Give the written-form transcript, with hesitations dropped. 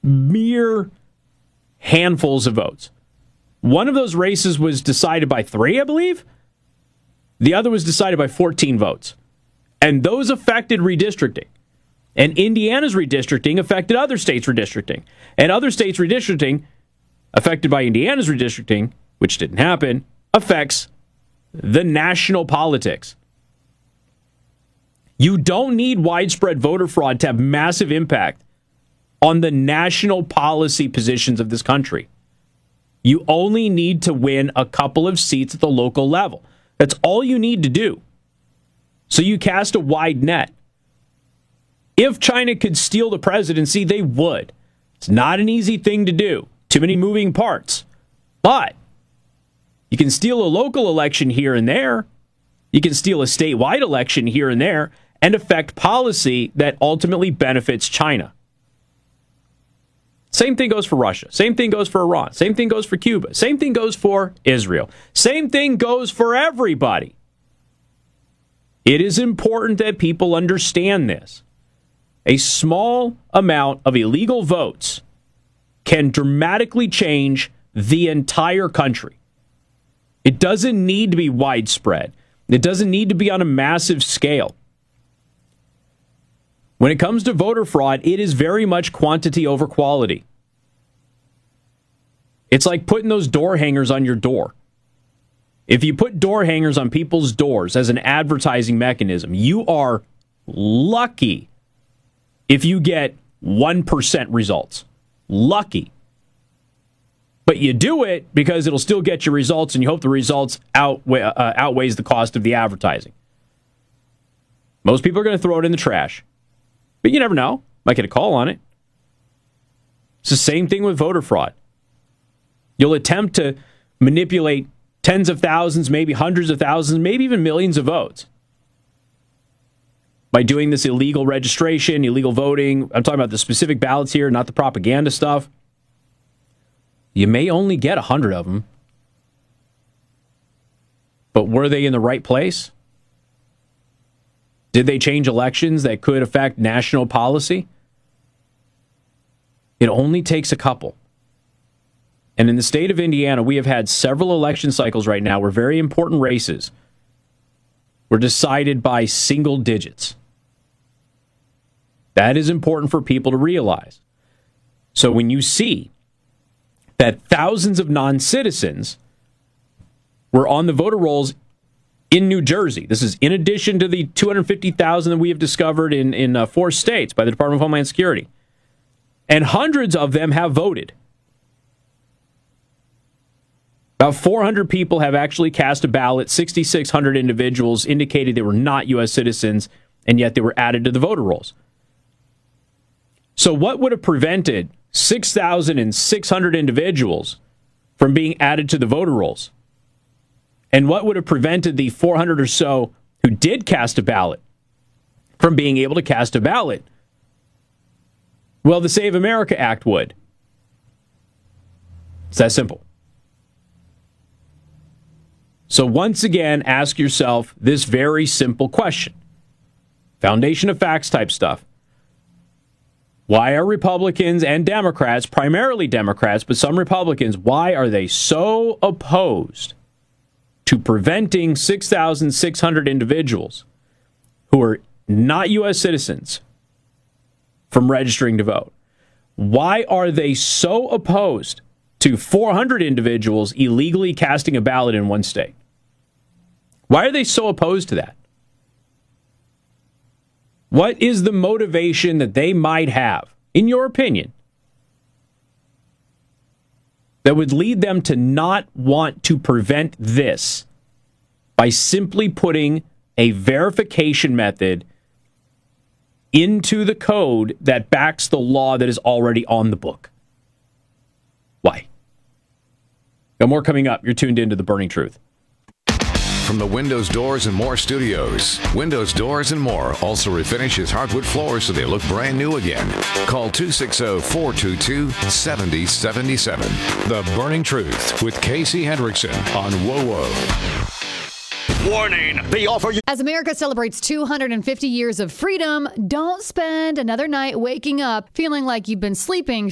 mere handfuls of votes. One of those races was decided by 3, I believe. The other was decided by 14 votes. And those affected redistricting. And Indiana's redistricting affected other states' redistricting. And other states' redistricting, affected by Indiana's redistricting, which didn't happen, affects the national politics. You don't need widespread voter fraud to have massive impact on the national policy positions of this country. You only need to win a couple of seats at the local level. That's all you need to do. So you cast a wide net. If China could steal the presidency, they would. It's not an easy thing to do. Too many moving parts. But you can steal a local election here and there. You can steal a statewide election here and there and affect policy that ultimately benefits China. Same thing goes for Russia. Same thing goes for Iran. Same thing goes for Cuba. Same thing goes for Israel. Same thing goes for everybody. It is important that people understand this. A small amount of illegal votes can dramatically change the entire country. It doesn't need to be widespread. It doesn't need to be on a massive scale. When it comes to voter fraud, it is very much quantity over quality. It's like putting those door hangers on your door. If you put door hangers on people's doors as an advertising mechanism, you are lucky if you get 1% results. Lucky. But you do it because it'll still get you results, and you hope the results outweighs the cost of the advertising. Most people are going to throw it in the trash. But you never know. Might get a call on it. It's the same thing with voter fraud. You'll attempt to manipulate tens of thousands, maybe hundreds of thousands, maybe even millions of votes by doing this illegal registration, illegal voting. I'm talking about the specific ballots here, not the propaganda stuff. You may only get 100 of them. But were they in the right place? Did they change elections that could affect national policy? It only takes a couple. And in the state of Indiana, we have had several election cycles right now where very important races were decided by single digits. That is important for people to realize. So when you see that thousands of non-citizens were on the voter rolls in New Jersey, this is in addition to the 250,000 that we have discovered in 4 states by the Department of Homeland Security, and hundreds of them have voted. About 400 people have actually cast a ballot. 6,600 individuals indicated they were not U.S. citizens, and yet they were added to the voter rolls. So what would have prevented 6,600 individuals from being added to the voter rolls? And what would have prevented the 400 or so who did cast a ballot from being able to cast a ballot? Well, the Save America Act would. It's that simple. So once again, ask yourself this very simple question. Foundation of facts type stuff. Why are Republicans and Democrats, primarily Democrats, but some Republicans, why are they so opposed to preventing 6,600 individuals who are not U.S. citizens from registering to vote? Why are they so opposed to 400 individuals illegally casting a ballot in one state? Why are they so opposed to that? What is the motivation that they might have, in your opinion, that would lead them to not want to prevent this by simply putting a verification method into the code that backs the law that is already on the book? Why? Got more coming up. You're tuned into The Burning Truth. From the Windows, Doors, and More studios, Windows, Doors, and More also refinishes hardwood floors so they look brand new again. Call 260-422-7077. The Burning Truth with Casey Hendrickson on WOWO. Warning, the offer you... As America celebrates 250 years of freedom, don't spend another night waking up feeling like you've been sleeping